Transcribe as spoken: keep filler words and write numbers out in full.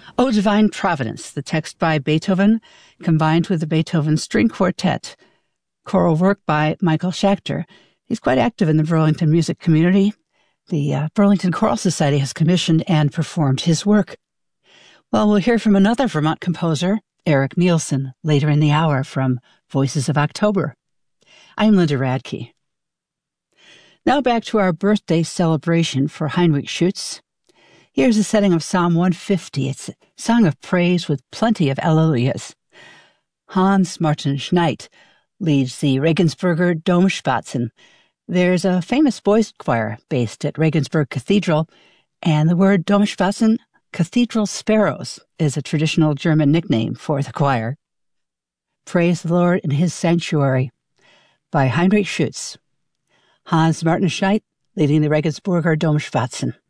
O Divine Providence, the text by Beethoven, combined with the Beethoven String Quartet. Choral work by Michael Schachter. He's quite active in the Burlington music community. The uh, Burlington Choral Society has commissioned and performed his work. Well, we'll hear from another Vermont composer, Eric Nielsen, later in the hour from Voices of October. I'm Linda Radke. Now back to our birthday celebration for Heinrich Schütz. Here's a setting of Psalm one fifty. It's a song of praise with plenty of alleluias. Hans Martin Schneid leads the Regensburger Domspatzen. There's a famous boys' choir based at Regensburg Cathedral, and the word Domspatzen, cathedral sparrows, is a traditional German nickname for the choir. Praise the Lord in His Sanctuary by Heinrich Schütz. Hans Martin Schneid leading the Regensburger Domspatzen.